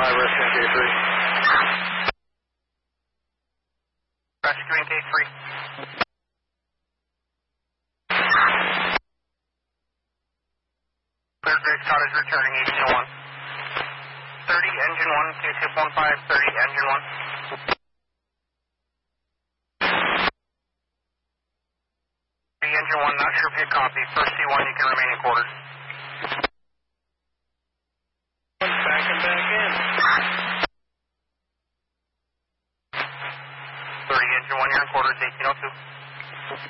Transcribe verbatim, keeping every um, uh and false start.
five, rescuing K three. Rescuing K three. Clear Grace Cottage returning eighteen oh one. thirty, engine one, Q tip one five, thirty, engine one. thirty, engine one, not sure if you copy. First C one, you can remain in quarters. Back and back in. thirty, engine one, you're in quarters, eighteen oh two.